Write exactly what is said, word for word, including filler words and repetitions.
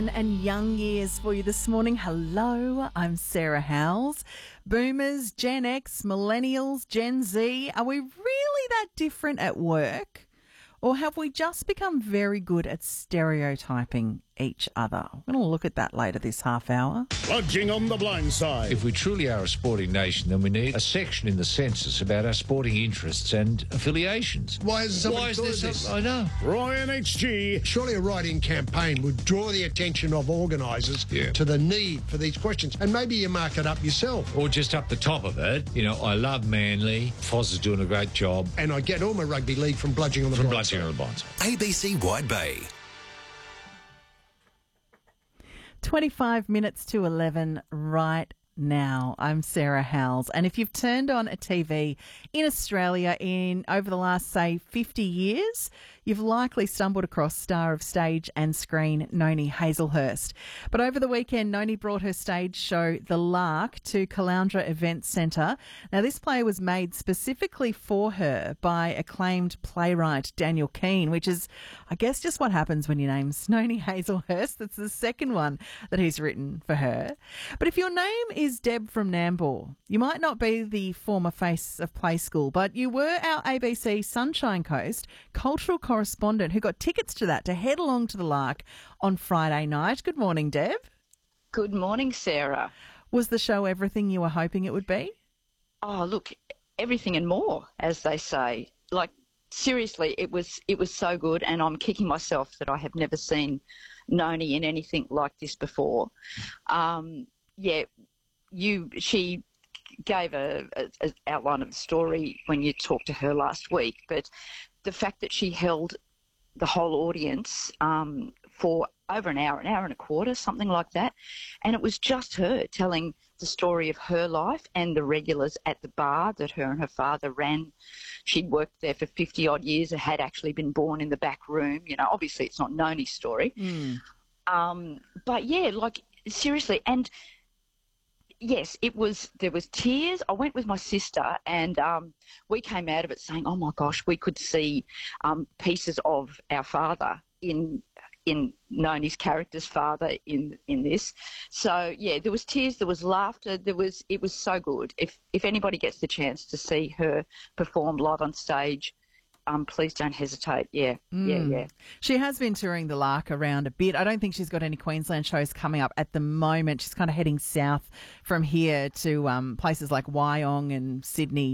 And young years for you this morning. Hello, I'm Sarah Howells. Boomers, Gen X, Millennials, Gen Z, are we really that different at work? Or have we just become very good at stereotyping each other? We're going to look at that later this half hour. Plunging on the blind side. If we truly are a sporting nation, then we need a section in the census about our sporting interests and affiliations. Why is there Why is there this? some, I know. Roy and H G. Surely a write-in campaign would draw the attention of organisers Yeah. to the need for these questions. And maybe you mark it up yourself. Or just up the top of it, you know, I love Manly. Foz is doing a great job. And I get all my rugby league from bludging on the From blind Bludgeon side. on the Bonds. A B C Wide Bay. twenty-five minutes to eleven right now. I'm Sarah Howells. And if you've turned on a T V in Australia in over the last, say, fifty years, you've likely stumbled across star of stage and screen Noni Hazlehurst. But over the weekend, Noni brought her stage show The Lark to Caloundra Events Centre. Now, this play was made specifically for her by acclaimed playwright Daniel Keane, which is, I guess, just what happens when your name's Noni Hazlehurst. That's the second one that he's written for her. But if your name is Deb from Nambour, you might not be the former face of Play School, but you were our A B C Sunshine Coast cultural correspondent who got tickets to that to head along to the Lark on Friday night. Good morning, Deb. Good morning, Sarah. Was the show everything you were hoping it would be? Oh, look, everything and more, as they say. Like, seriously, it was it was so good, and I'm kicking myself that I have never seen Noni in anything like this before. Um, yeah, you she gave a, a, a outline of the story when you talked to her last week, but the fact that she held the whole audience um, for over an hour, an hour and a quarter, something like that, and it was just her telling the story of her life and the regulars at the bar that her and her father ran. She'd worked there for fifty odd years and had actually been born in the back room. You know, obviously it's not Noni's story. Mm. Um, but yeah, like seriously, and yes, it was, there was tears. I went with my sister and um, we came out of it saying, oh my gosh, we could see um, pieces of our father in in Noni's character's father in in this. So yeah, there was tears, there was laughter, there was it was so good. If if anybody gets the chance to see her perform live on stage, um, please don't hesitate. Yeah, Mm. yeah, yeah. She has been touring the Lark around a bit. I don't think she's got any Queensland shows coming up at the moment. She's kind of heading south from here to um, places like Wyong and Sydney